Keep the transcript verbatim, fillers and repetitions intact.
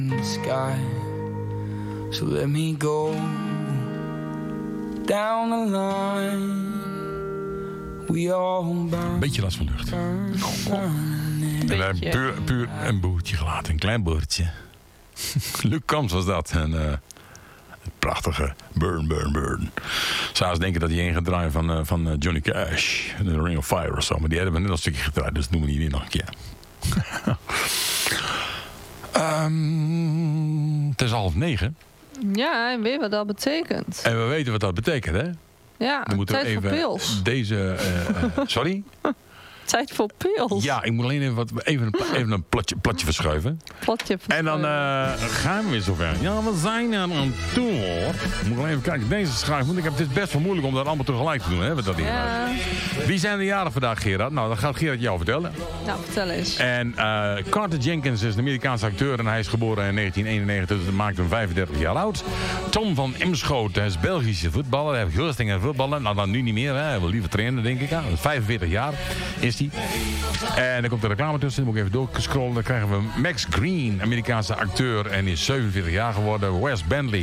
the sky. So let me go down the line. We all burn. Beetje last van lucht. We hebben puur, puur een boertje gelaten. Een klein boertje. Luc Kams was dat. En, uh, het prachtige Burn, Burn, Burn. Zou eens denken dat hij een gaat draaien van, uh, van uh, Johnny Cash. The Ring of Fire of zo. Maar die hebben we net een stukje gedraaid. Dus dat doen we niet weer nog een keer. um, het is half negen. Ja, en weet wat dat betekent. En we weten wat dat betekent, hè? Ja, Dan moeten tijd we even voor pils. Deze... Uh, uh, sorry? Tijd voor pils. Ja, ik moet alleen even, wat, even een, even een platje, platje verschuiven. Platje verschuiven. En dan uh, gaan we weer zover. Ja, we zijn er aan toe, hoor. Moet ik even kijken. Deze schuif. Want ik heb, het is best wel moeilijk om dat allemaal tegelijk te doen. Hè, met dat ja. Wie zijn de jaren vandaag, Gerard? Nou, dat gaat Gerard jou vertellen. Nou, vertel eens. En uh, Carter Jenkins is een Amerikaanse acteur. En hij is geboren in negentien eenennegentig. Dus dat maakt hem vijfendertig jaar oud. Tom van Emschoten is Belgische voetballer. Hij heeft goesting in voetballen. Nou, dan nu niet meer. Hè. Hij wil liever trainen, denk ik. Ja. vijfenveertig jaar is hij. En dan komt de reclame tussen. Dan moet ik even doorscrollen. Dan krijgen we Max Green, Amerikaanse acteur. En is zevenenveertig jaar geworden. Wes Bentley